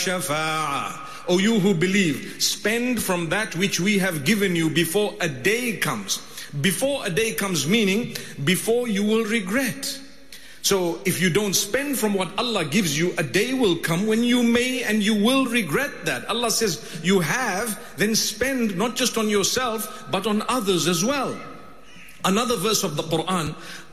shafa'a. O you who believe, spend from that which we have given you before a day comes. Before a day comes meaning before you will regret. So if you don't spend from what Allah gives you, a day will come when you may and you will regret that. Allah says, you have, then spend not just on yourself, but on others as well. Another verse of the Quran,